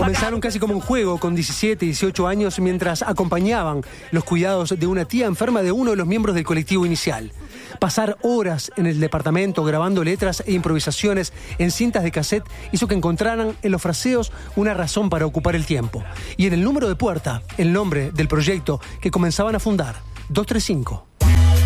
Comenzaron casi como un juego con 17, 18 años mientras acompañaban los cuidados de una tía enferma de uno de los miembros del colectivo inicial. Pasar horas en el departamento grabando letras e improvisaciones en cintas de cassette hizo que encontraran en los fraseos una razón para ocupar el tiempo. Y en el número de puerta, el nombre del proyecto que comenzaban a fundar, 235.